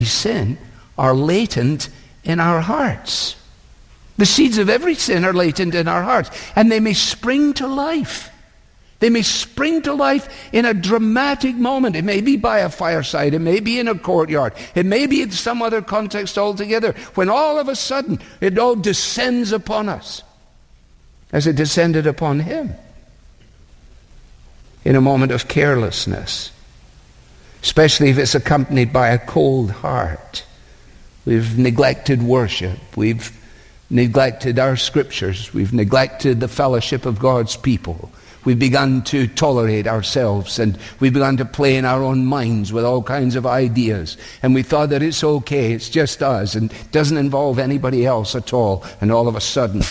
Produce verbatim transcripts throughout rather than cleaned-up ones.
sin are latent in our hearts. The seeds of every sin are latent in our hearts, and they may spring to life. They may spring to life in a dramatic moment. It may be by a fireside. It may be in a courtyard. It may be in some other context altogether, when all of a sudden it all descends upon us as it descended upon him in a moment of carelessness, especially if it's accompanied by a cold heart. We've neglected worship. We've neglected our scriptures. We've neglected the fellowship of God's people. We've begun to tolerate ourselves, and we've begun to play in our own minds with all kinds of ideas. And we thought that it's okay, it's just us, and doesn't involve anybody else at all. And all of a sudden,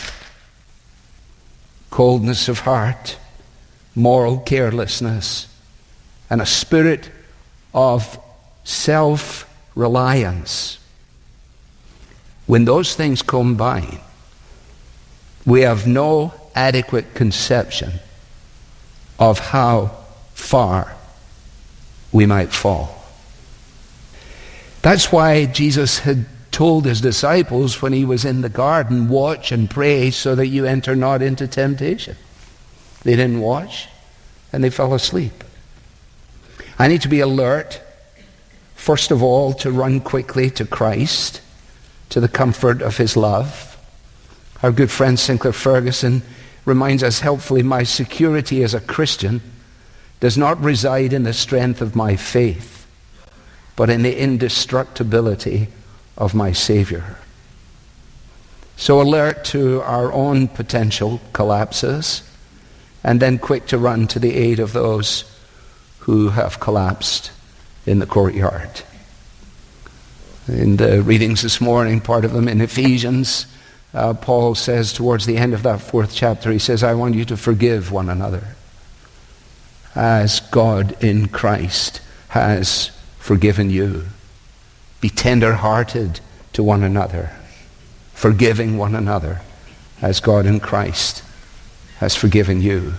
coldness of heart, moral carelessness, and a spirit of self-reliance. When those things combine, we have no adequate conception of how far we might fall. That's why Jesus had told his disciples when he was in the garden, watch and pray so that you enter not into temptation. They didn't watch, and they fell asleep. I need to be alert, first of all, to run quickly to Christ, to the comfort of his love. Our good friend Sinclair Ferguson reminds us helpfully, my security as a Christian does not reside in the strength of my faith, but in the indestructibility of my Savior. So alert to our own potential collapses, and then quick to run to the aid of those who have collapsed in the courtyard. In the readings this morning, part of them in Ephesians, Uh, Paul says towards the end of that fourth chapter, he says, I want you to forgive one another as God in Christ has forgiven you. Be tender-hearted to one another, forgiving one another as God in Christ has forgiven you.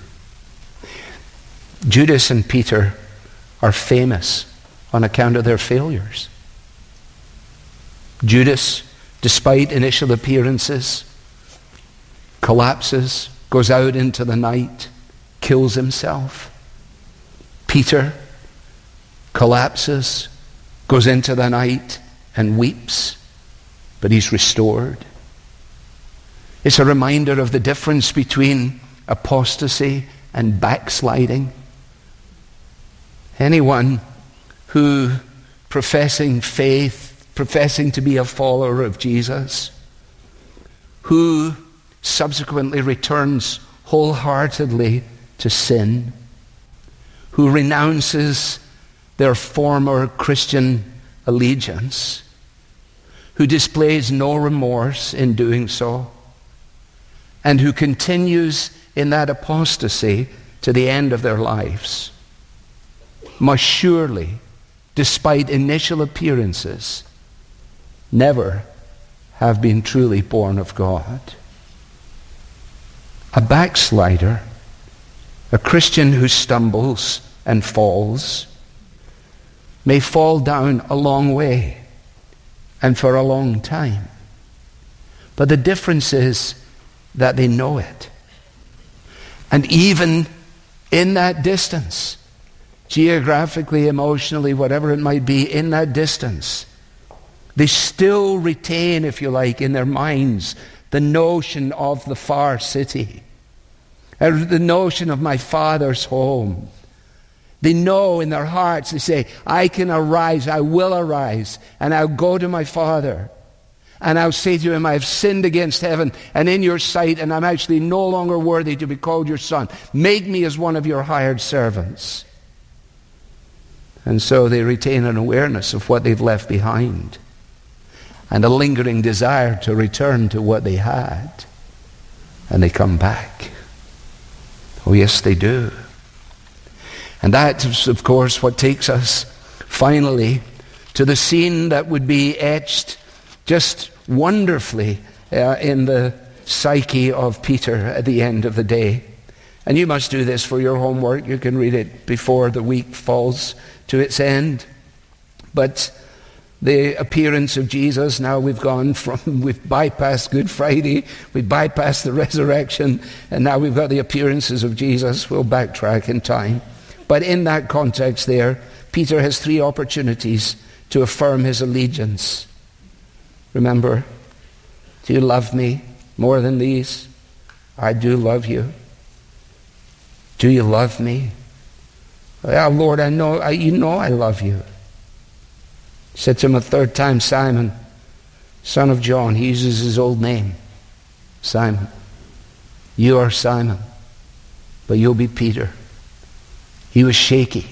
Judas and Peter are famous on account of their failures. Judas, despite initial appearances, collapses, goes out into the night, kills himself. Peter collapses, goes into the night and weeps, but he's restored. It's a reminder of the difference between apostasy and backsliding. Anyone who, professing faith, professing to be a follower of Jesus, who subsequently returns wholeheartedly to sin, who renounces their former Christian allegiance, who displays no remorse in doing so, and who continues in that apostasy to the end of their lives, must surely, despite initial appearances, never have been truly born of God. A backslider, a Christian who stumbles and falls, may fall down a long way and for a long time. But the difference is that they know it. And even in that distance, geographically, emotionally, whatever it might be, in that distance, they still retain, if you like, in their minds, the notion of the far city, or the notion of my Father's home. They know in their hearts, they say, I can arise, I will arise, and I'll go to my Father, and I'll say to him, I've sinned against heaven and in your sight, and I'm actually no longer worthy to be called your son. Make me as one of your hired servants. And so they retain an awareness of what they've left behind, and a lingering desire to return to what they had. And they come back. Oh yes, they do. And that is, of course, what takes us finally to the scene that would be etched just wonderfully uh, in the psyche of Peter at the end of the day. And you must do this for your homework. You can read it before the week falls to its end. But the appearance of Jesus. Now we've gone from, we've bypassed Good Friday, we've bypassed the resurrection, and now we've got the appearances of Jesus. We'll backtrack in time. But in that context there, Peter has three opportunities to affirm his allegiance. Remember, do you love me more than these? I do love you. Do you love me? Yeah, Lord, I know, I, you know I love you. He said to him a third time, Simon, son of John. He uses his old name, Simon. You are Simon, but you'll be Peter. He was shaky.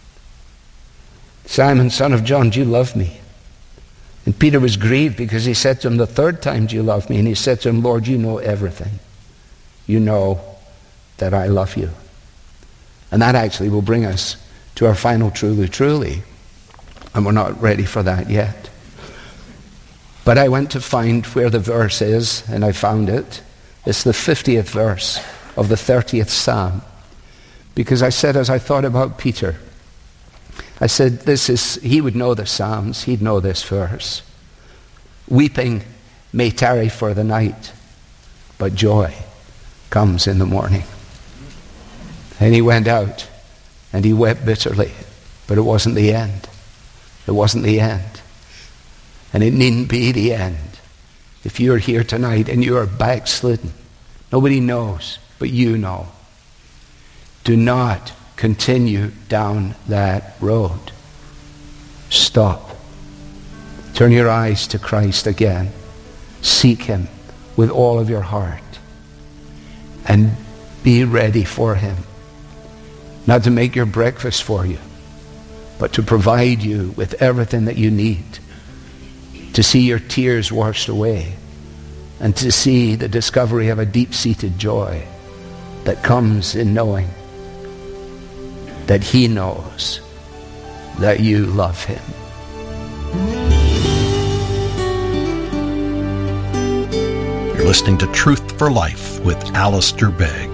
Simon, son of John, do you love me? And Peter was grieved because he said to him the third time, do you love me? And he said to him, Lord, you know everything. You know that I love you. And that actually will bring us to our final truly, truly. And we're not ready for that yet. But I went to find where the verse is, and I found it. It's the fiftieth verse of the thirtieth Psalm. Because I said, as I thought about Peter, I said, this is, he would know the Psalms, he'd know this verse. Weeping may tarry for the night, but joy comes in the morning. And he went out and he wept bitterly, but it wasn't the end. It wasn't the end. And it needn't be the end. If you're here tonight and you are backslidden, nobody knows, but you know. Do not continue down that road. Stop. Turn your eyes to Christ again. Seek him with all of your heart. And be ready for him. Not to make your breakfast for you, but to provide you with everything that you need. To see your tears washed away. And to see the discovery of a deep-seated joy that comes in knowing that he knows that you love him. You're listening to Truth for Life with Alistair Begg.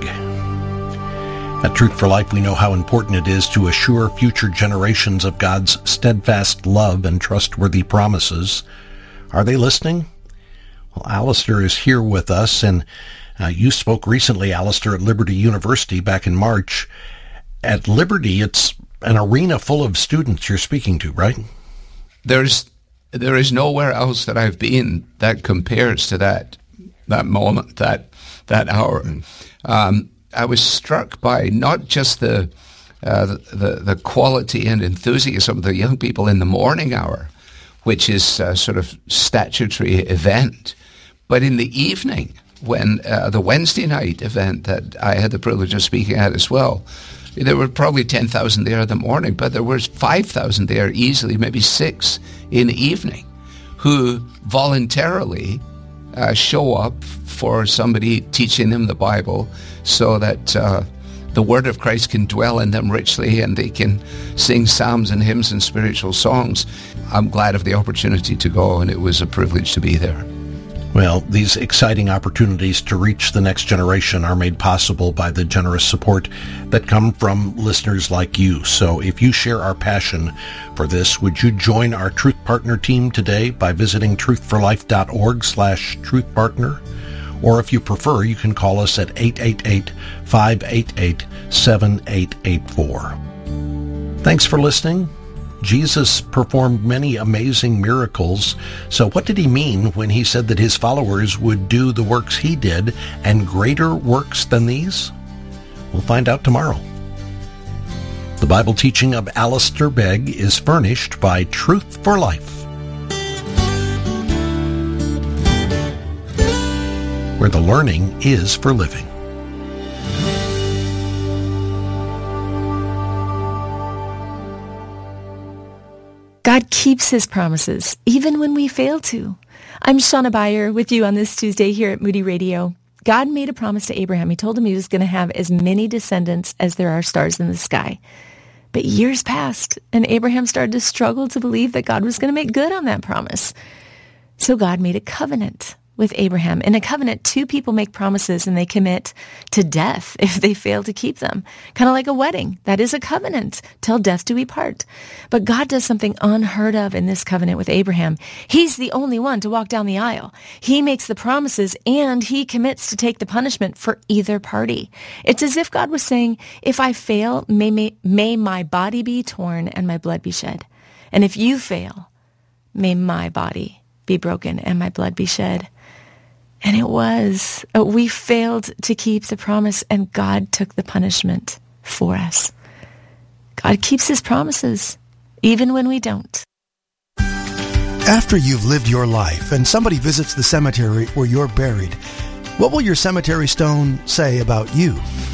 At Truth for Life, we know how important it is to assure future generations of God's steadfast love and trustworthy promises. Are they listening? Well, Alistair is here with us, and uh, you spoke recently, Alistair, at Liberty University back in March. At Liberty, it's an arena full of students you're speaking to, right? There's there is nowhere else that I've been that compares to that that moment, that that hour. Um, I was struck by not just the, uh, the the quality and enthusiasm of the young people in the morning hour, which is a sort of statutory event, but in the evening, when uh, the Wednesday night event that I had the privilege of speaking at as well. There were probably ten thousand there in the morning, but there was five thousand there easily, maybe six in the evening, who voluntarily uh, show up for somebody teaching them the Bible so that uh, the Word of Christ can dwell in them richly and they can sing psalms and hymns and spiritual songs. I'm glad of the opportunity to go, and it was a privilege to be there. Well, these exciting opportunities to reach the next generation are made possible by the generous support that come from listeners like you. So if you share our passion for this, would you join our Truth Partner team today by visiting truthforlife.org slash truthpartner? Or if you prefer, you can call us at eight eight eight, five eight eight, seven eight eight four. Thanks for listening. Jesus performed many amazing miracles. So what did he mean when he said that his followers would do the works he did and greater works than these? We'll find out tomorrow. The Bible teaching of Alistair Begg is furnished by Truth for Life, where the learning is for living. God keeps his promises, even when we fail to. I'm Shauna Beyer with you on this Tuesday here at Moody Radio. God made a promise to Abraham. He told him he was going to have as many descendants as there are stars in the sky. But years passed, and Abraham started to struggle to believe that God was going to make good on that promise. So God made a covenant with Abraham. In a covenant, two people make promises and they commit to death if they fail to keep them. Kind of like a wedding. That is a covenant. Till death do we part. But God does something unheard of in this covenant with Abraham. He's the only one to walk down the aisle. He makes the promises and he commits to take the punishment for either party. It's as if God was saying, if I fail, may, may, may my body be torn and my blood be shed. And if you fail, may my body be broken and my blood be shed. And it was. We failed to keep the promise, and God took the punishment for us. God keeps his promises, even when we don't. After you've lived your life and somebody visits the cemetery where you're buried, what will your cemetery stone say about you?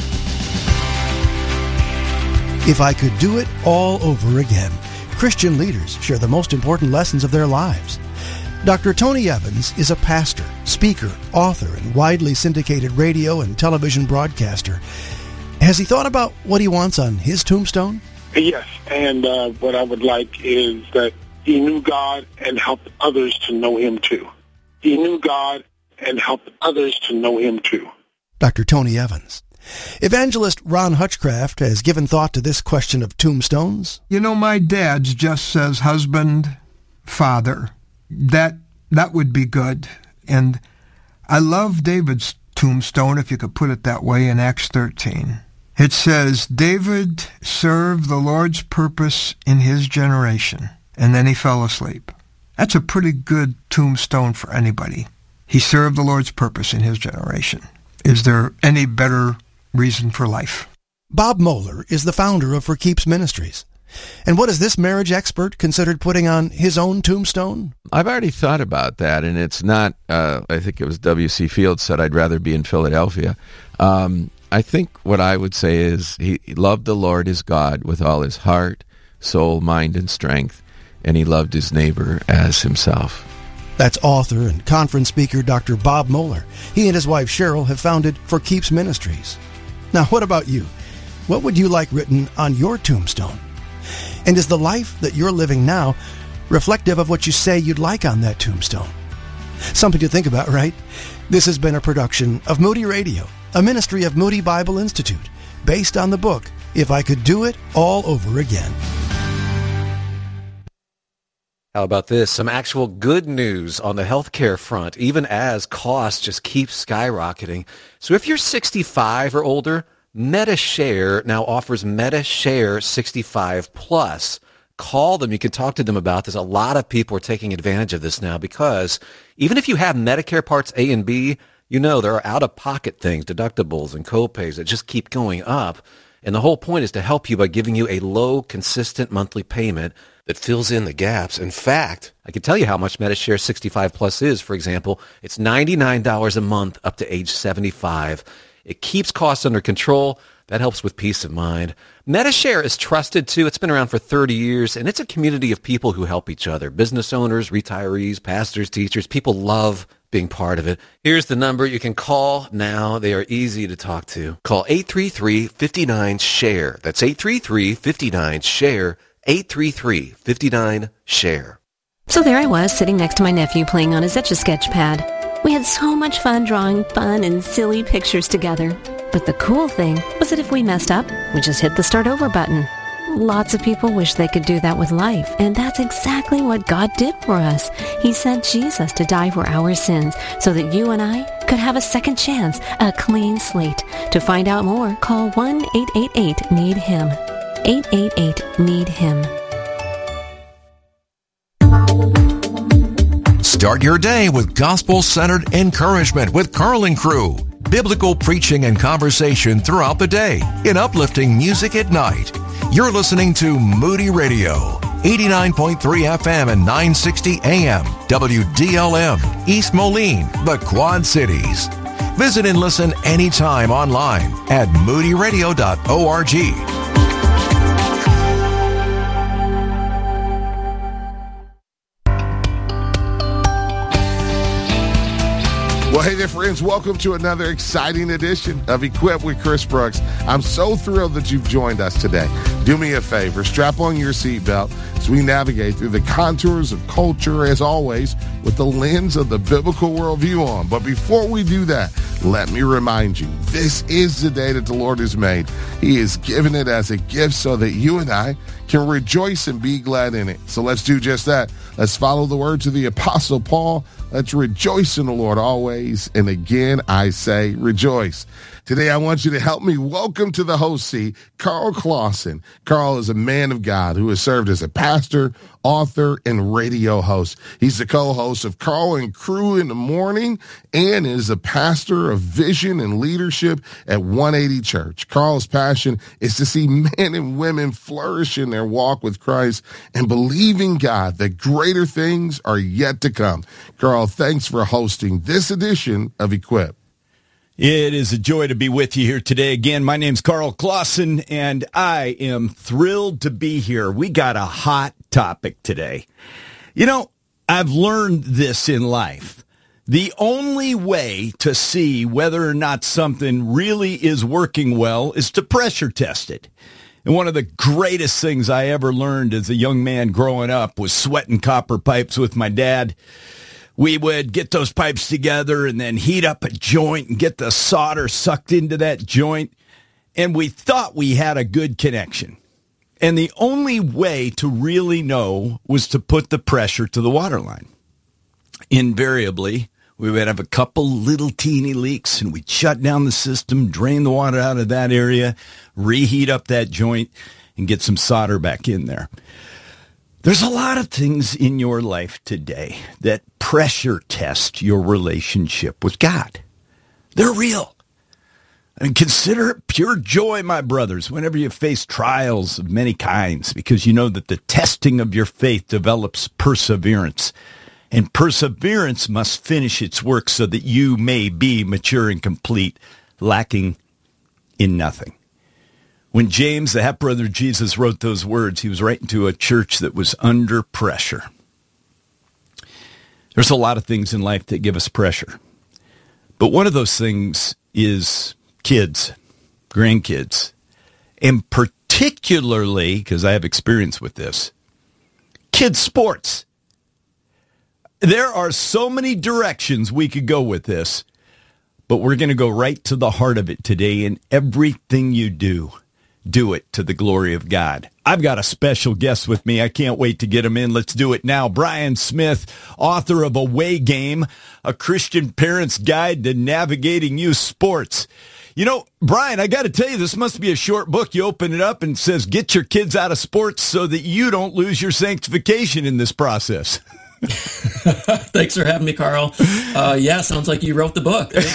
If I could do it all over again, Christian leaders share the most important lessons of their lives. Doctor Tony Evans is a pastor, speaker, author, and widely syndicated radio and television broadcaster. Has he thought about what he wants on his tombstone? Yes, and uh, what I would like is that he knew God and helped others to know him too. He knew God and helped others to know him too. Doctor Tony Evans. Evangelist Ron Hutchcraft has given thought to this question of tombstones. You know, my dad's just says husband, father. That that would be good. And I love David's tombstone, if you could put it that way, in Acts thirteen. It says, David served the Lord's purpose in his generation, and then he fell asleep. That's a pretty good tombstone for anybody. He served the Lord's purpose in his generation. Is there any better reason for life? Bob Moeller is the founder of For Keeps Ministries. And what has this marriage expert considered putting on his own tombstone? I've already thought about that, and it's not, uh, I think it was W C Fields said, I'd rather be in Philadelphia. Um, I think what I would say is he loved the Lord his God with all his heart, soul, mind, and strength, and he loved his neighbor as himself. That's author and conference speaker Doctor Bob Moeller. He and his wife Cheryl have founded For Keeps Ministries. Now, what about you? What would you like written on your tombstone? And is the life that you're living now reflective of what you say you'd like on that tombstone? Something to think about, right? This has been a production of Moody Radio, a ministry of Moody Bible Institute, based on the book, If I Could Do It All Over Again. How about this? Some actual good news on the healthcare front, even as costs just keep skyrocketing. So if you're sixty-five or older, MediShare now offers MediShare sixty-five plus. Call them. You can talk to them about this. A lot of people are taking advantage of this now because even if you have Medicare Parts A and B, you know there are out-of-pocket things, deductibles and copays that just keep going up. And the whole point is to help you by giving you a low, consistent monthly payment that fills in the gaps. In fact, I can tell you how much MediShare sixty-five plus is. For example, it's ninety-nine dollars a month up to age seventy-five. It keeps costs under control. That helps with peace of mind. MediShare is trusted, too. It's been around for thirty years, and it's a community of people who help each other. Business owners, retirees, pastors, teachers. People love being part of it. Here's the number you can call now. They are easy to talk to. Call eight three three, five nine, SHARE. That's eight three three, five nine, SHARE. eight three three, five nine, SHARE. So there I was, sitting next to my nephew playing on his Etch-a-Sketch pad. We had so much fun drawing fun and silly pictures together. But the cool thing was that if we messed up, we just hit the start over button. Lots of people wish they could do that with life, and that's exactly what God did for us. He sent Jesus to die for our sins so that you and I could have a second chance, a clean slate. To find out more, call one eight eight eight, need him. eight eight eight, need him. Start your day with gospel-centered encouragement with Carl and Crew. Biblical preaching and conversation throughout the day in uplifting music at night. You're listening to Moody Radio, eighty-nine point three F M and nine sixty A M, W D L M, East Moline, the Quad Cities. Visit and listen anytime online at moody radio dot org. Well, Well, hey there, friends. Welcome to another exciting edition of Equipped with Chris Brooks. I'm so thrilled that you've joined us today. Do me a favor, strap on your seatbelt as we navigate through the contours of culture, as always, with the lens of the biblical worldview on. But before we do that, let me remind you, this is the day that the Lord has made. He has given it as a gift so that you and I can rejoice and be glad in it. So let's do just that. Let's follow the words of the Apostle Paul. Let's rejoice in the Lord always. And again, I say rejoice. Today, I want you to help me welcome to the host seat, Carl Clausen. Carl is a man of God who has served as a pastor, author, and radio host. He's the co-host of Carl and Crew in the Morning and is a pastor of vision and leadership at one eighty Church. Carl's passion is to see men and women flourish in their walk with Christ and believing God that greater things are yet to come. Carl, thanks for hosting this edition of Equip. It is a joy to be with you here today. Again, my name's Carl Clausen, and I am thrilled to be here. We got a hot topic today. You know, I've learned this in life. The only way to see whether or not something really is working well is to pressure test it. And one of the greatest things I ever learned as a young man growing up was sweating copper pipes with my dad. We would get those pipes together and then heat up a joint and get the solder sucked into that joint. And we thought we had a good connection. And the only way to really know was to put the pressure to the water line. Invariably, we would have a couple little teeny leaks and we'd shut down the system, drain the water out of that area, reheat up that joint, and get some solder back in there. There's a lot of things in your life today that pressure test your relationship with God. They're real. And consider it pure joy, my brothers, whenever you face trials of many kinds, because you know that the testing of your faith develops perseverance. And perseverance must finish its work so that you may be mature and complete, lacking in nothing. When James, the half-brother of Jesus, wrote those words, he was writing to a church that was under pressure. There's a lot of things in life that give us pressure. But one of those things is kids, grandkids, and particularly, because I have experience with this, kids' sports. There are so many directions we could go with this, but we're going to go right to the heart of it today. In everything you do, do it to the glory of God. I've got a special guest with me. I can't wait to get him in. Let's do it now. Brian Smith, author of Away Game, a Christian parent's guide to navigating youth sports. You know, Brian, I got to tell you, this must be a short book. You open it up and it says, get your kids out of sports so that you don't lose your sanctification in this process. Thanks for having me, Carl. Uh, yeah, sounds like you wrote the book. There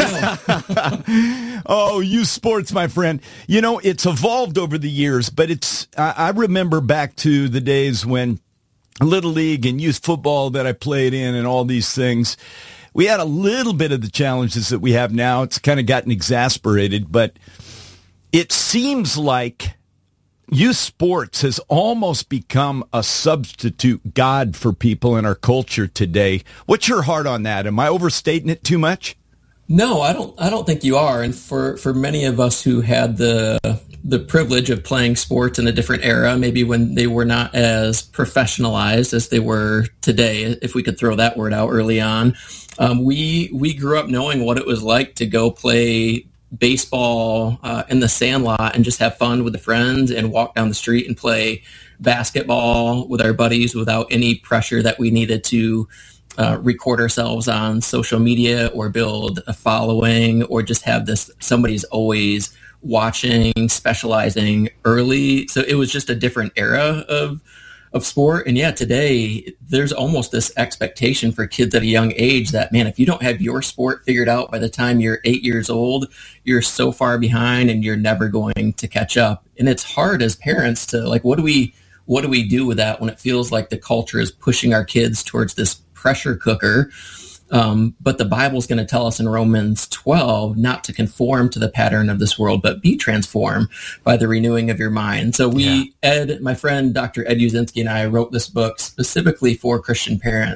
you go. Oh, you sports, my friend. You know, it's evolved over the years, but it's, I, I remember back to the days when Little League and youth football that I played in and all these things, we had a little bit of the challenges that we have now. It's kind of gotten exasperated, but it seems like youth sports has almost become a substitute god for people in our culture today. What's your heart on that? Am I overstating it too much? No, I don't. I don't think you are. And for, for many of us who had the the privilege of playing sports in a different era, maybe when they were not as professionalized as they were today, if we could throw that word out early on, um, we we grew up knowing what it was like to go play baseball uh, in the sandlot and just have fun with the friends and walk down the street and play basketball with our buddies without any pressure that we needed to uh, record ourselves on social media or build a following or just have this somebody's always watching, specializing early. So it was just a different era of of sport. And yeah, today there's almost this expectation for kids at a young age that, man, if you don't have your sport figured out by the time you're eight years old, you're so far behind and you're never going to catch up. And it's hard as parents to like, what do we, what do we do with that when it feels like the culture is pushing our kids towards this pressure cooker? Um, but the Bible's going to tell us in Romans twelve not to conform to the pattern of this world, but be transformed by the renewing of your mind. So we, yeah. Ed, my friend, Doctor Ed Uzinski, and I wrote this book specifically for Christian parents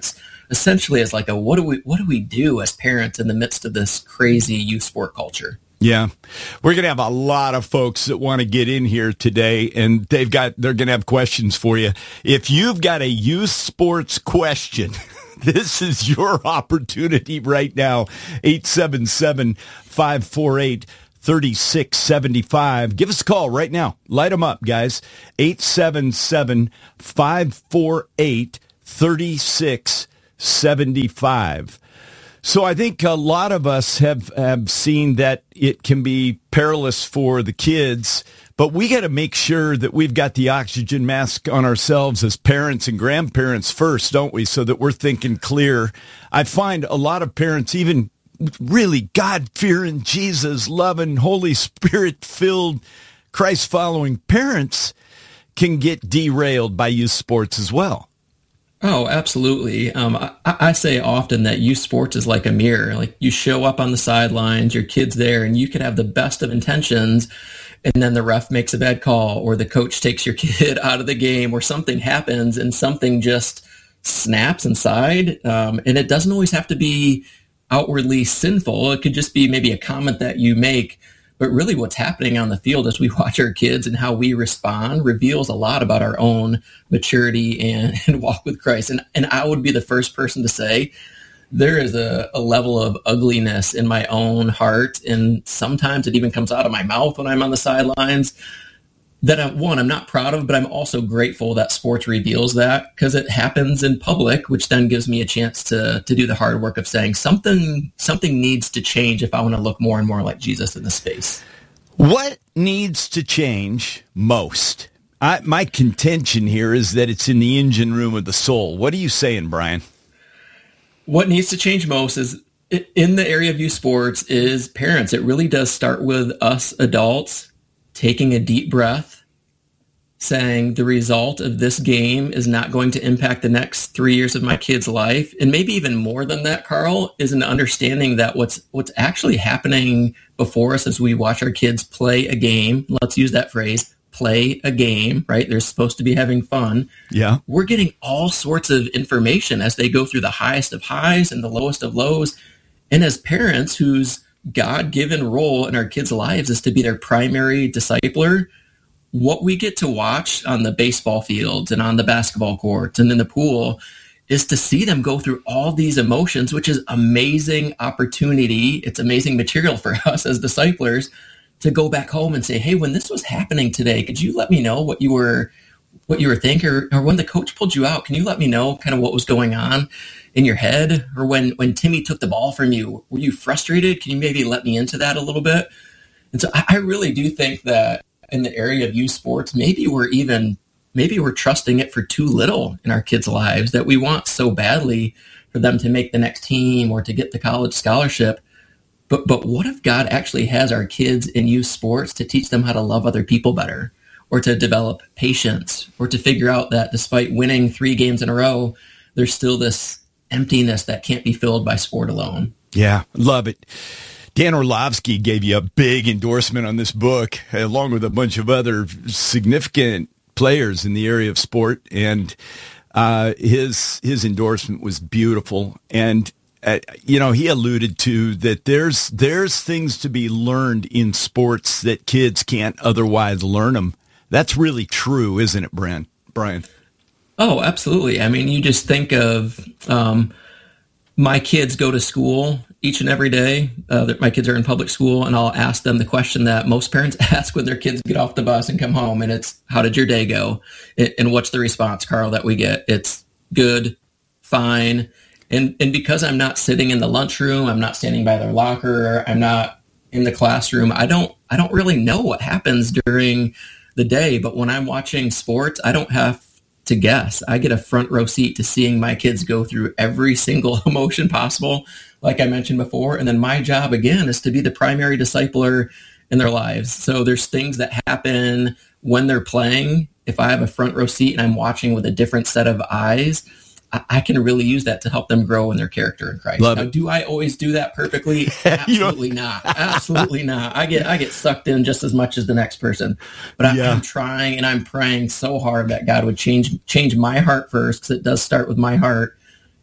essentially as like a what do we what do we do as parents in the midst of this crazy youth sport culture? Yeah, we're going to have a lot of folks that want to get in here today, and they've got they're going to have questions for you. If you've got a youth sports question, this is your opportunity right now. eight seven seven, five four eight, three six seven five. Give us a call right now. Light them up, guys. eight seven seven, five four eight, three six seven five. So I think a lot of us have, have seen that it can be perilous for the kids, but we got to make sure that we've got the oxygen mask on ourselves as parents and grandparents first, don't we? So that we're thinking clear. I find a lot of parents, even really God-fearing, Jesus-loving, Holy Spirit-filled, Christ-following parents can get derailed by youth sports as well. Oh, absolutely. Um, I, I say often that youth sports is like a mirror. Like you show up on the sidelines, your kid's there, and you could have the best of intentions, and then the ref makes a bad call, or the coach takes your kid out of the game, or something happens, and something just snaps inside. Um, and it doesn't always have to be outwardly sinful. It could just be maybe a comment that you make. But really what's happening on the field as we watch our kids and how we respond reveals a lot about our own maturity and, and walk with Christ. And, and I would be the first person to say there is a, a level of ugliness in my own heart. And sometimes it even comes out of my mouth when I'm on the sidelines that, I, one, I'm not proud of, but I'm also grateful that sports reveals that because it happens in public, which then gives me a chance to to do the hard work of saying something something needs to change if I want to look more and more like Jesus in this space. What needs to change most? I, my contention here is that it's in the engine room of the soul. What are you saying, Brian? What needs to change most is in the area of youth sports is parents. It really does start with us adults taking a deep breath, saying the result of this game is not going to impact the next three years of my kid's life. And maybe even more than that, Carl, is an understanding that what's what's actually happening before us as we watch our kids play a game, let's use that phrase, play a game, right? They're supposed to be having fun. Yeah. We're getting all sorts of information as they go through the highest of highs and the lowest of lows. And as parents whose God-given role in our kids' lives is to be their primary discipler, what we get to watch on the baseball fields and on the basketball courts and in the pool is to see them go through all these emotions, which is amazing opportunity. It's amazing material for us as disciplers to go back home and say, hey, when this was happening today, could you let me know what you were what you were thinking? Or, or when the coach pulled you out, can you let me know kind of what was going on in your head? Or when, when Timmy took the ball from you, were you frustrated? Can you maybe let me into that a little bit? And so I, I really do think that in the area of youth sports, maybe we're even, maybe we're trusting it for too little in our kids' lives that we want so badly for them to make the next team or to get the college scholarship. But, but what if God actually has our kids in youth sports to teach them how to love other people better, or to develop patience, or to figure out that despite winning three games in a row, there's still this emptiness that can't be filled by sport alone. Yeah, love it. Dan Orlovsky gave you a big endorsement on this book, along with a bunch of other significant players in the area of sport, and uh, his his endorsement was beautiful. And uh, you know, he alluded to that there's there's things to be learned in sports that kids can't otherwise learn them. That's really true, isn't it, Brian? Brian? Oh, absolutely. I mean, you just think of um, my kids go to school each and every day. Uh, my kids are in public school, and I'll ask them the question that most parents ask when their kids get off the bus and come home, and it's, how did your day go? It, and what's the response, Carl, that we get? It's good, fine. And, and because I'm not sitting in the lunchroom, I'm not standing by their locker, I'm not in the classroom, I don't I don't really know what happens during the day. But when I'm watching sports, I don't have to guess. I get a front row seat to seeing my kids go through every single emotion possible, like I mentioned before. And then my job, again, is to be the primary discipler in their lives. So there's things that happen when they're playing. If I have a front row seat and I'm watching with a different set of eyes, I, I can really use that to help them grow in their character in Christ. Love now, it. do I always do that perfectly? Absolutely not. Absolutely not. I get I get sucked in just as much as the next person. But I, Yeah. I'm trying and I'm praying so hard that God would change change my heart first, because it does start with my heart.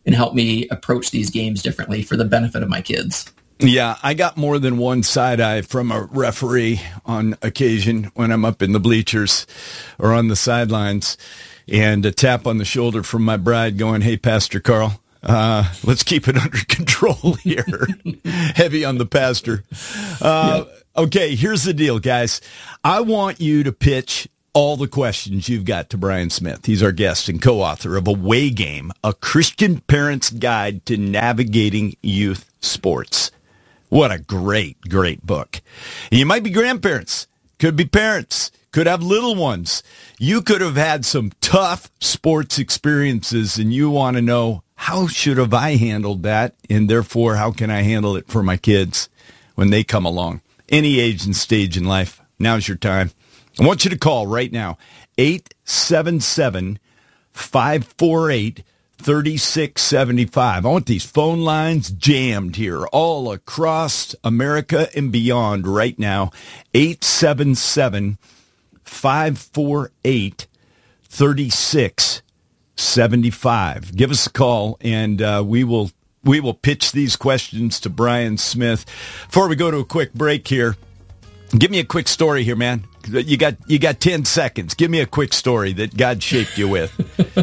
and help me approach these games differently for the benefit of my kids. Yeah, I got more than one side eye from a referee on occasion when I'm up in the bleachers or on the sidelines, and a tap on the shoulder from my bride going, "Hey, Pastor Carl, uh, let's keep it under control here." Heavy on the pastor. Uh, yep. Okay, here's the deal, guys. I want you to pitch all the questions you've got to Brian Smith. He's our guest and co-author of Away Game, A Christian Parent's Guide to Navigating Youth Sports. What a great, great book. And you might be grandparents, could be parents, could have little ones. You could have had some tough sports experiences, and you want to know, how should have I handled that? And therefore, how can I handle it for my kids when they come along? Any age and stage in life, now's your time. I want you to call right now, eight seven seven, five four eight, three six seven five. I want these phone lines jammed here all across America and beyond right now. eight seven seven, five four eight, three six seven five. Give us a call, and uh, we will we will pitch these questions to Brian Smith. Before we go to a quick break here, give me a quick story here, man. You got you got ten seconds. Give me a quick story that God shaped you with.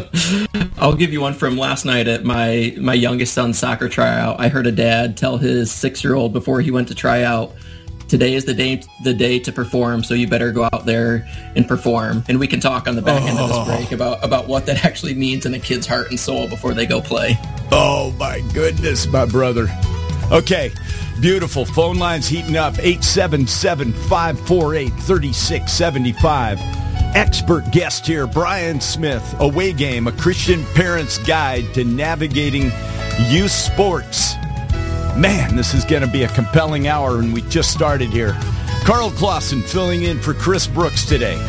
I'll give you one from last night at my, my youngest son's soccer tryout. I heard a dad tell his six-year-old before he went to try out, "Today is the day the day to perform, so you better go out there and perform." And we can talk on the back end of this break about, about what that actually means in a kid's heart and soul before they go play. Oh, my goodness, my brother. Okay, beautiful. Phone lines heating up. eight seven seven, five four eight, three six seven five. Expert guest here, Brian Smith. Away Game, A Christian Parent's Guide to Navigating Youth Sports. Man, this is going to be a compelling hour, and we just started here. Carl Clausen filling in for Chris Brooks today.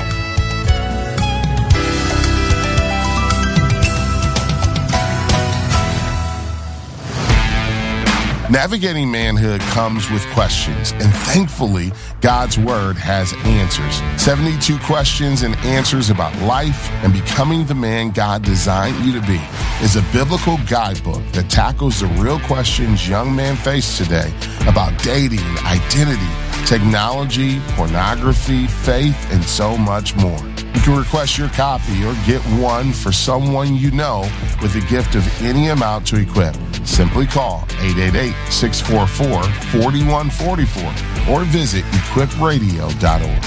Navigating manhood comes with questions, and thankfully, God's Word has answers. seventy-two questions and answers about life and becoming the man God designed you to be is a biblical guidebook that tackles the real questions young men face today about dating, identity, technology, pornography, faith, and so much more. You can request your copy or get one for someone you know with a gift of any amount to equip. Simply call eight eight eight, six four four, four one four four or visit equip radio dot org.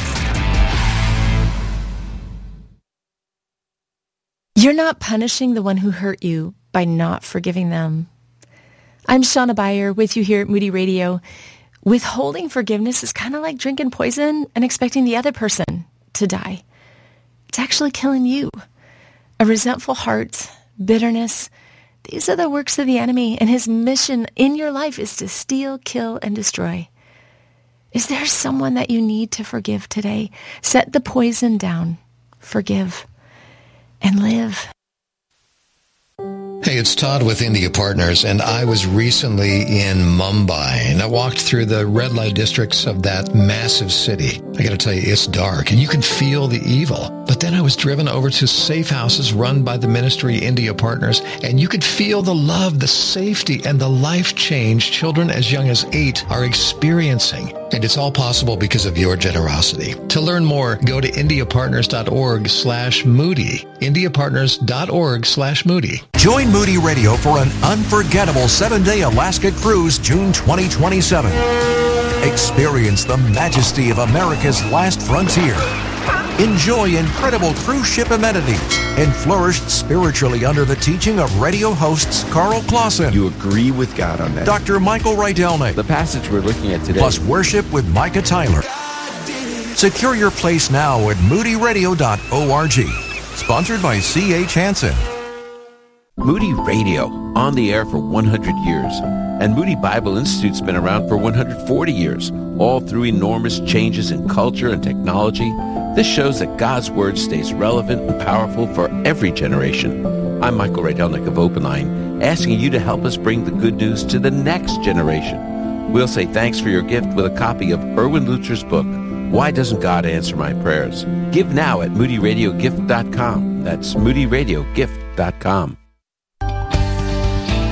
You're not punishing the one who hurt you by not forgiving them. I'm Shauna Beyer with you here at Moody Radio. Withholding forgiveness is kind of like drinking poison and expecting the other person to die. It's actually killing you. A resentful heart, bitterness, these are the works of the enemy, and his mission in your life is to steal, kill, and destroy. Is there someone that you need to forgive today? Set the poison down, forgive, and live. Hey, it's Todd with India Partners, and I was recently in Mumbai, and I walked through the red light districts of that massive city. I gotta tell you, it's dark, and you can feel the evil. But then I was driven over to safe houses run by the ministry India Partners, and you could feel the love, the safety, and the life change children as young as eight are experiencing. And it's all possible because of your generosity. To learn more, go to indiapartners.org slash Moody. indiapartners.org slash Moody. Join Moody Radio for an unforgettable seven-day Alaska cruise June twenty twenty-seven. Experience the majesty of America's last frontier. Enjoy incredible cruise ship amenities and flourish spiritually under the teaching of radio hosts Carl Clausen. You agree with God on that. Doctor Michael Rydelnik. The passage we're looking at today. Plus worship with Micah Tyler. Secure your place now at moody radio dot org. Sponsored by C H Hansen. Moody Radio, on the air for one hundred years. And Moody Bible Institute's been around for one hundred forty years, all through enormous changes in culture and technology. This shows that God's Word stays relevant and powerful for every generation. I'm Michael Rydelnik of Open Line, asking you to help us bring the good news to the next generation. We'll say thanks for your gift with a copy of Erwin Lutzer's book, Why Doesn't God Answer My Prayers? Give now at moody radio gift dot com. That's moody radio gift dot com.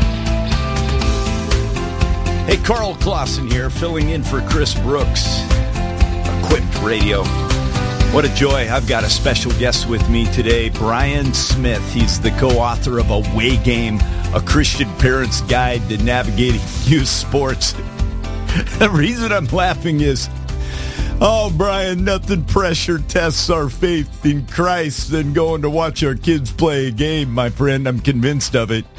Carl Clausen here, filling in for Chris Brooks. Equipped Radio. What a joy. I've got a special guest with me today, Brian Smith. He's the co-author of Away Game, a Christian Parent's Guide to Navigating Youth Sports. The reason I'm laughing is, oh, Brian, nothing pressure tests our faith in Christ than going to watch our kids play a game, my friend. I'm convinced of it.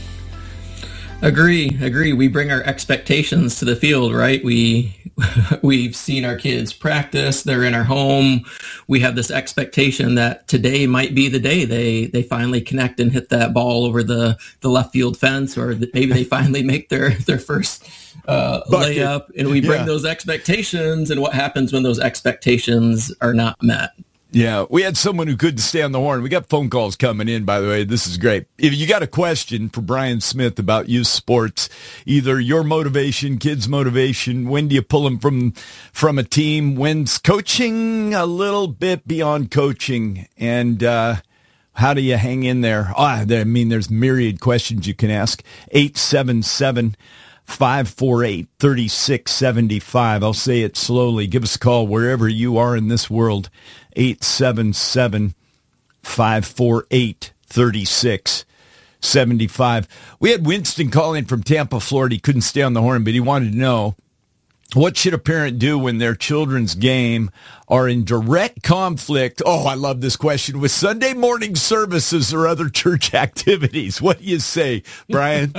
Agree, agree. We bring our expectations to the field, right? We, we've seen our kids practice. They're in our home. We have this expectation that today might be the day they, they finally connect and hit that ball over the, the left field fence, or that maybe they finally make their, their first uh, layup. And we bring yeah. those expectations. And what happens when those expectations are not met? Yeah, we had someone who couldn't stay on the horn. We got phone calls coming in, by the way. This is great. If you got a question for Brian Smith about youth sports, either your motivation, kids' motivation, when do you pull them from from a team, when's coaching a little bit beyond coaching, and uh, how do you hang in there? Oh, I mean, there's myriad questions you can ask. eight seven seven, five four eight, three six seven five. I'll say it slowly. Give us a call wherever you are in this world. eight seven seven, five four eight, three six seven five. We had Winston calling from Tampa, Florida. He couldn't stay on the horn, but he wanted to know, what should a parent do when their children's game are in direct conflict? Oh, I love this question. With Sunday morning services or other church activities. What do you say, Brian?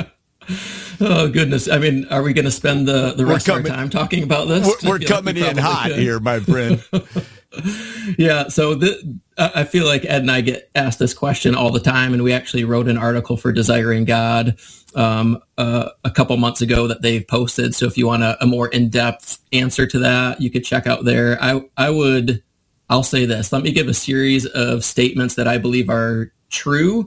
Oh, goodness. I mean, are we going to spend the, the rest coming, of our time talking about this? We're, we're coming like we in hot could. here, my friend. Yeah, so the, I feel like Ed and I get asked this question all the time, and we actually wrote an article for Desiring God um, uh, a couple months ago that they've posted. So if you want a, a more in-depth answer to that, you could check out there. I, I would, I'll say this. Let me give a series of statements that I believe are true,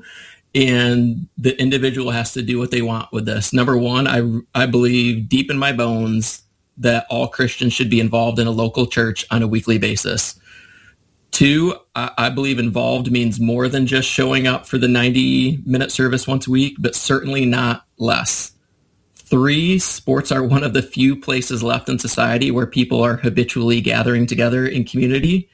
and the individual has to do what they want with this. Number one, I, I believe deep in my bones that all Christians should be involved in a local church on a weekly basis. Two, I, I believe involved means more than just showing up for the ninety-minute service once a week, but certainly not less. Three, sports are one of the few places left in society where people are habitually gathering together in community.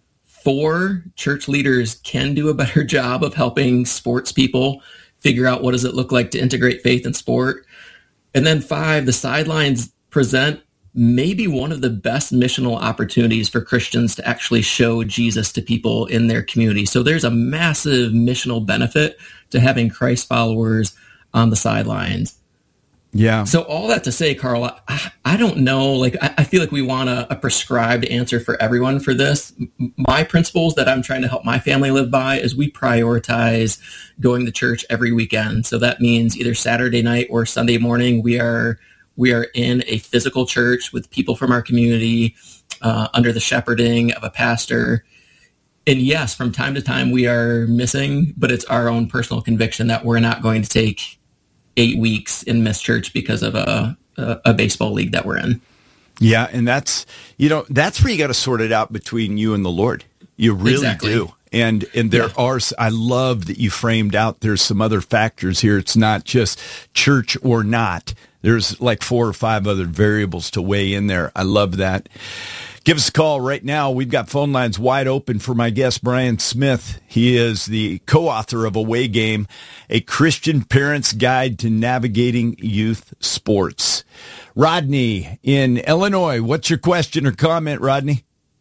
Four, church leaders can do a better job of helping sports people figure out what does it look like to integrate faith and sport. And then five, the sidelines present maybe one of the best missional opportunities for Christians to actually show Jesus to people in their community. So there's a massive missional benefit to having Christ followers on the sidelines. Yeah. So all that to say, Carl, I, I don't know. Like, I, I feel like we want a, a prescribed answer for everyone for this. My principles that I'm trying to help my family live by is we prioritize going to church every weekend. So that means either Saturday night or Sunday morning, we are We are in a physical church with people from our community uh, under the shepherding of a pastor. And yes, from time to time we are missing, but it's our own personal conviction that we're not going to take eight weeks and miss church because of a, a, a baseball league that we're in. Yeah, and that's, you know, that's where you got to sort it out between you and the Lord. You really exactly. do. And and there yeah. are, I love that you framed out there's some other factors here. It's not just church or not. There's like four or five other variables to weigh in there. I love that. Give us a call right now. We've got phone lines wide open for my guest, Brian Smith. He is the co-author of Away Game, a Christian Parent's Guide to Navigating Youth Sports. Rodney in Illinois, what's your question or comment, Rodney?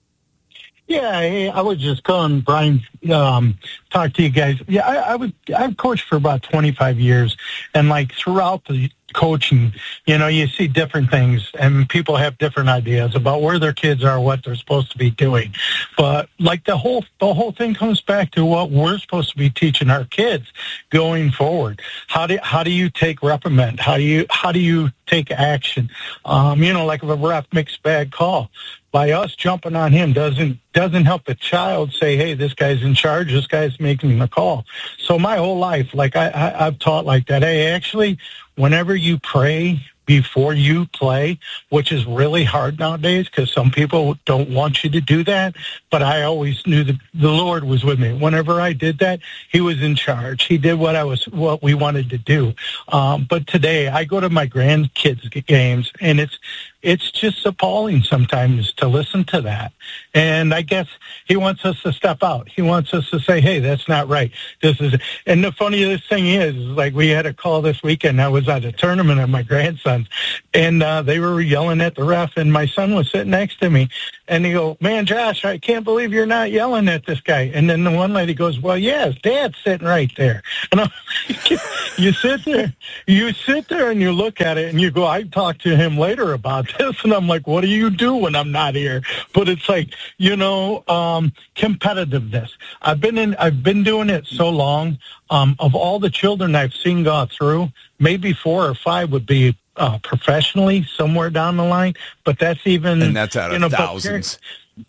Yeah, hey, I was just calling Brian, um, talk to you guys. Yeah, I, I would, I've coached for about twenty-five years, and like throughout the coaching, you know, you see different things, and people have different ideas about where their kids are, what they're supposed to be doing. But like the whole, the whole thing comes back to what we're supposed to be teaching our kids going forward. How do, how do you take reprimand? How do you, how do you take action? Um, you know, like if a ref makes a bad call, by us jumping on him doesn't doesn't help the child say, hey, this guy's in charge, this guy's making the call. So my whole life, like I, I, I've taught like that. Hey, actually, whenever you pray, before you play, which is really hard nowadays because some people don't want you to do that. But I always knew that the Lord was with me. Whenever I did that, he was in charge. He did what I was, what we wanted to do. Um, but today I go to my grandkids' games, and it's, it's just appalling sometimes to listen to that. And I guess he wants us to step out. He wants us to say, hey, that's not right. This is, and the funniest thing is, is like we had a call this weekend. I was at a tournament of my grandsons, and uh, they were yelling at the ref, and my son was sitting next to me, and he go, man, Josh, I can't believe you're not yelling at this guy. And then the one lady goes, well, yeah, his dad's sitting right there. And I'm like, you sit there, you sit there and you look at it and you go, I talked to him later about this. And I'm like, what do you do when I'm not here? But it's like, you know, um, competitiveness. I've been in, I've been doing it so long. Um, of all the children I've seen go through, maybe four or five would be uh, professionally somewhere down the line. But that's even, and that's out of you know, thousands.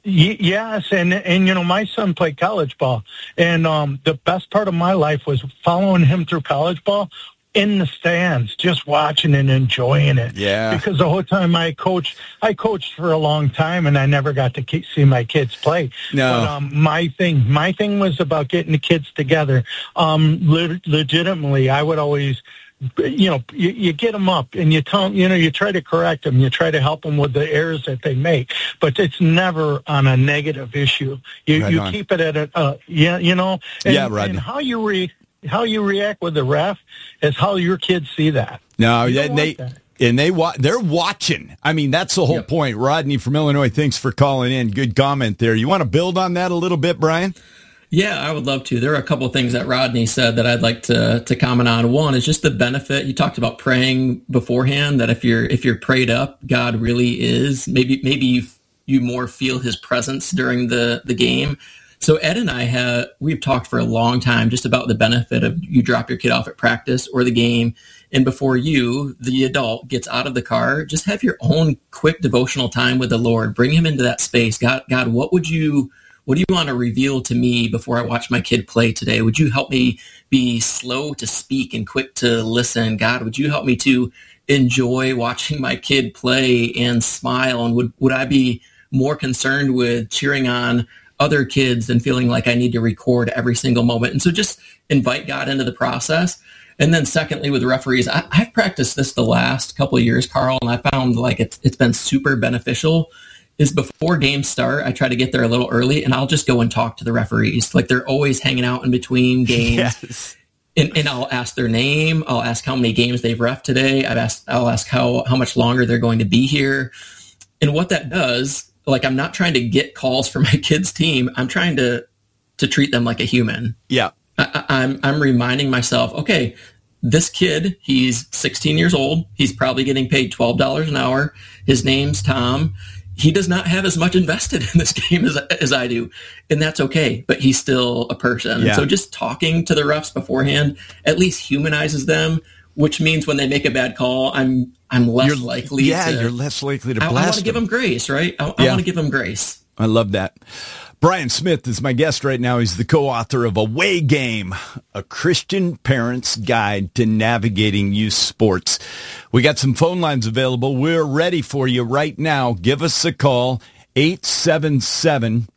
Yes, and and you know, my son played college ball, and um, the best part of my life was following him through college ball in the stands, just watching and enjoying it. Yeah. Because the whole time I coached, I coached for a long time, and I never got to ke- see my kids play. No. But um, my thing, my thing was about getting the kids together. Um, le- legitimately, I would always. You know, you, you get them up and you tell them, you know, you try to correct them, you try to help them with the errors that they make, but it's never on a negative issue. You Right you on. keep it at a, uh, yeah, you know, and, Yeah, Rodney. and how you re, how you react with the ref is how your kids see that. No, You and don't they want that. and they wa- they're watching. I mean, that's the whole Yep. point. Rodney from Illinois, thanks for calling in. Good comment there. You want to build on that a little bit, Brian? Yeah, I would love to. There are a couple of things that Rodney said that I'd like to to comment on. One is just the benefit. You talked about praying beforehand, that if you're if you're prayed up, God really is. Maybe maybe you you more feel his presence during the, the game. So Ed and I have we've talked for a long time just about the benefit of you drop your kid off at practice or the game, and before you, the adult, gets out of the car, just have your own quick devotional time with the Lord. Bring him into that space. God, God, what would you What do you want to reveal to me before I watch my kid play today? Would you help me be slow to speak and quick to listen? God, would you help me to enjoy watching my kid play and smile? And would, would I be more concerned with cheering on other kids than feeling like I need to record every single moment? And so just invite God into the process. And then secondly, with referees, I, I've practiced this the last couple of years, Carl, and I found like it's it's been super beneficial. Is before games start, I try to get there a little early, and I'll just go and talk to the referees. Like they're always hanging out in between games, Yes. and, and I'll ask their name. I'll ask how many games they've reffed today. I've asked, I'll ask how how much longer they're going to be here, and what that does. Like I'm not trying to get calls for my kids' team. I'm trying to to treat them like a human. Yeah. I, I'm I'm reminding myself, okay, this kid, he's sixteen years old. He's probably getting paid twelve dollars an hour. His name's Tom. He does not have as much invested in this game as, as I do, and that's okay, but he's still a person. Yeah. And so just talking to the refs beforehand at least humanizes them, which means when they make a bad call, I'm I'm less You're, likely yeah, to... you're less likely to I, I blast want to give them. them grace, right? I, I Yeah. want to give them grace. I love that. Brian Smith is my guest right now. He's the co-author of Away Game, a Christian Parent's Guide to Navigating Youth Sports. We got some phone lines available. We're ready for you right now. Give us a call, eight seven seven,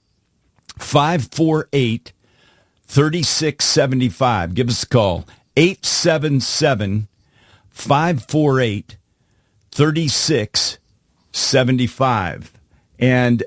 five four eight, three six seven five. Give us a call, eight seven seven, five four eight, three six seven five. And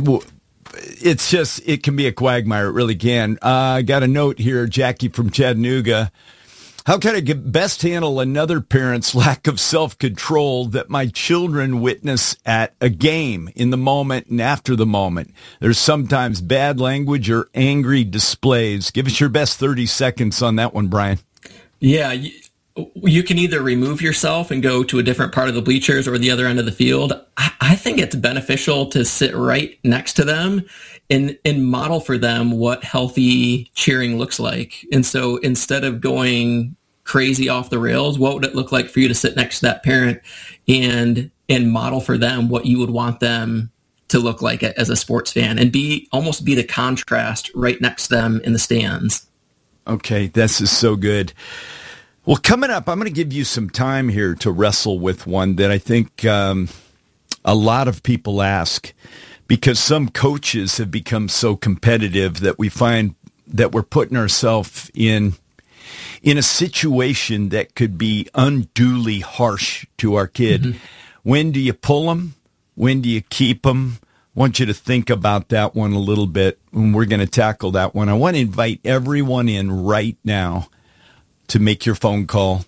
it's just, it can be a quagmire. It really can. Uh, I got a note here, Jackie from Chattanooga. How can I get best handle another parent's lack of self-control that my children witness at a game, in the moment and after the moment? There's sometimes bad language or angry displays. Give us your best thirty seconds on that one, Brian. Yeah, you, you can either remove yourself and go to a different part of the bleachers or the other end of the field. I, I think it's beneficial to sit right next to them and, and model for them what healthy cheering looks like. And so instead of going crazy off the rails, what would it look like for you to sit next to that parent and and model for them what you would want them to look like as a sports fan, and be almost be the contrast right next to them in the stands? Okay, this is so good. Well, coming up, I'm going to give you some time here to wrestle with one that I think um, a lot of people ask, because some coaches have become so competitive that we find that we're putting ourselves in in a situation that could be unduly harsh to our kid. Mm-hmm. When do you pull them? When do you keep them? I want you to think about that one a little bit, and we're going to tackle that one. I want to invite everyone in right now to make your phone call.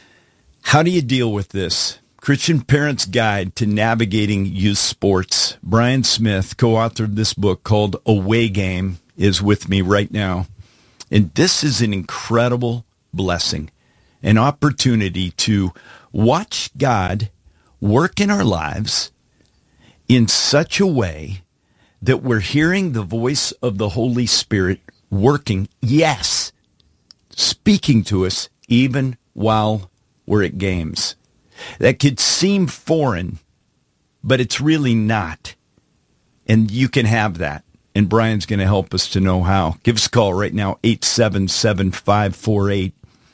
How do you deal with this? Christian Parents Guide to Navigating Youth Sports. Brian Smith, co-author of this book called Away Game, is with me right now. And this is an incredible blessing, an opportunity to watch God work in our lives in such a way that we're hearing the voice of the Holy Spirit working, yes, speaking to us even while we're at games. That could seem foreign, but it's really not. And you can have that. And Brian's going to help us to know how. Give us a call right now, eight seven seven, five four eight,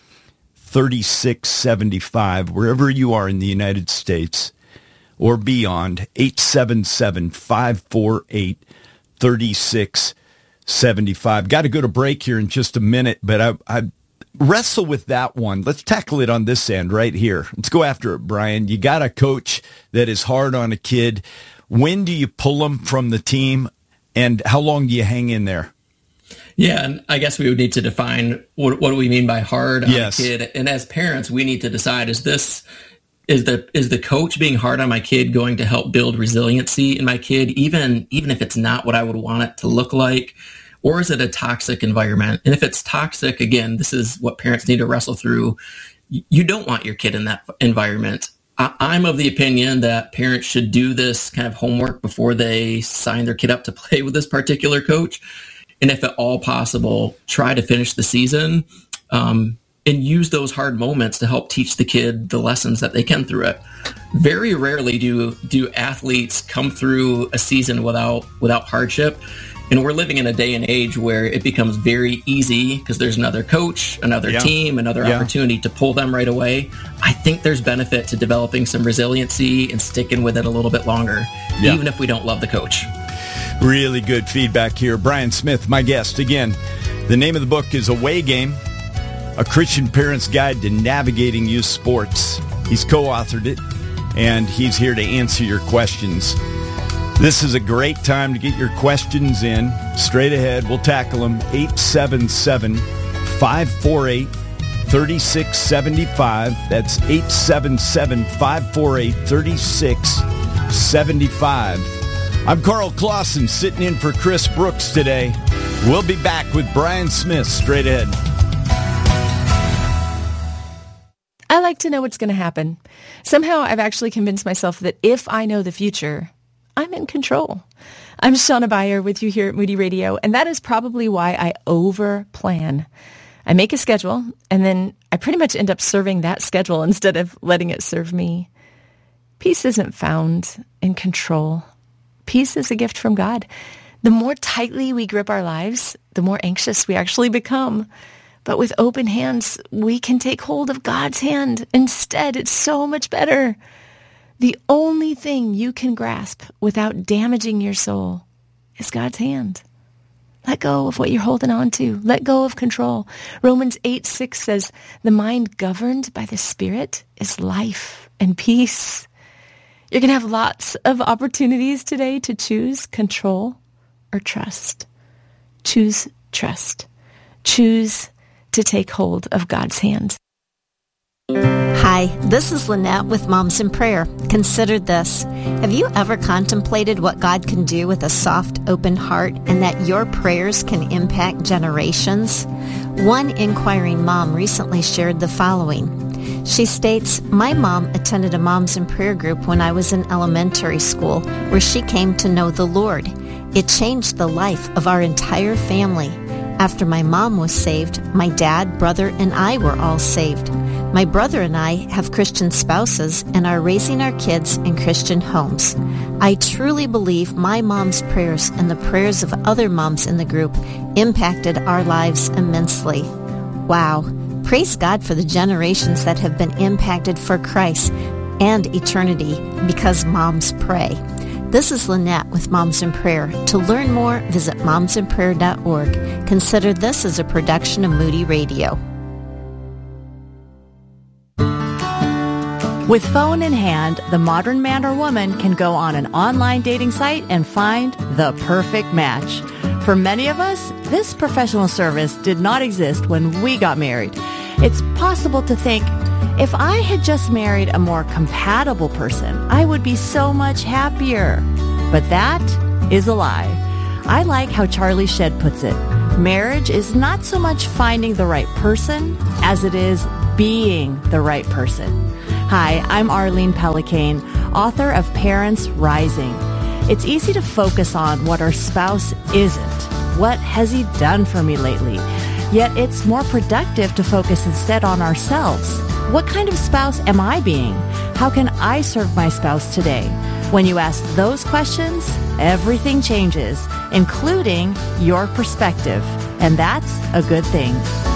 three six seven five, wherever you are in the United States or beyond, eight seven seven, five four eight, three six seven five. Got to go to break here in just a minute, but I, I wrestle with that one. Let's tackle it on this end right here. Let's go after it, Brian. You got a coach that is hard on a kid. When do you pull them from the team, and how long do you hang in there? Yeah, and I guess we would need to define what, what do we mean by hard on yes. a kid. And as parents, we need to decide, is this is the is the coach being hard on my kid going to help build resiliency in my kid, even even if it's not what I would want it to look like? Or is it a toxic environment? And if it's toxic, again, this is what parents need to wrestle through. You don't want your kid in that environment. I'm of the opinion that parents should do this kind of homework before they sign their kid up to play with this particular coach. And if at all possible, try to finish the season um, and use those hard moments to help teach the kid the lessons that they can through it. Very rarely do do athletes come through a season without without hardship. And we're living in a day and age where it becomes very easy because there's another coach, another yeah. team, another yeah. opportunity to pull them right away. I think there's benefit to developing some resiliency and sticking with it a little bit longer, yeah. even if we don't love the coach. Really good feedback here. Brian Smith, my guest. Again, the name of the book is Away Game, A Christian Parent's Guide to Navigating Youth Sports. He's co-authored it, and he's here to answer your questions. This is a great time to get your questions in. Straight ahead, we'll tackle them. eight seven seven, five four eight, three six seven five. That's eight seven seven, five four eight, three six seven five. I'm Carl Clausen, sitting in for Chris Brooks today. We'll be back with Brian Smith straight ahead. I like to know what's going to happen. Somehow I've actually convinced myself that if I know the future, I'm in control. I'm Shauna Beyer with you here at Moody Radio, and that is probably why I over-plan. I make a schedule, and then I pretty much end up serving that schedule instead of letting it serve me. Peace isn't found in control. Peace is a gift from God. The more tightly we grip our lives, the more anxious we actually become. But with open hands, we can take hold of God's hand. Instead, it's so much better. The only thing you can grasp without damaging your soul is God's hand. Let go of what you're holding on to. Let go of control. Romans eight six says, the mind governed by the Spirit is life and peace. You're going to have lots of opportunities today to choose control or trust. Choose trust. Choose to take hold of God's hand. Hi, this is Lynette with Moms in Prayer. Consider this. Have you ever contemplated what God can do with a soft, open heart and that your prayers can impact generations? One inquiring mom recently shared the following. She states, my mom attended a Moms in Prayer group when I was in elementary school where she came to know the Lord. It changed the life of our entire family. After my mom was saved, my dad, brother, and I were all saved. My brother and I have Christian spouses and are raising our kids in Christian homes. I truly believe my mom's prayers and the prayers of other moms in the group impacted our lives immensely. Wow, Praise God for the generations that have been impacted for Christ and eternity because moms pray. This is Lynette with Moms in Prayer. To learn more, visit moms in prayer dot org. Consider this as a production of Moody Radio. With phone in hand, the modern man or woman can go on an online dating site and find the perfect match. For many of us, this professional service did not exist when we got married. It's possible to think, if I had just married a more compatible person, I would be so much happier. But that is a lie. I like how Charlie Shedd puts it. Marriage is not so much finding the right person as it is being the right person. Hi, I'm Arlene Pellicane, author of Parents Rising. It's easy to focus on what our spouse isn't. What has he done for me lately? Yet it's more productive to focus instead on ourselves. What kind of spouse am I being? How can I serve my spouse today? When you ask those questions, everything changes, including your perspective. And that's a good thing.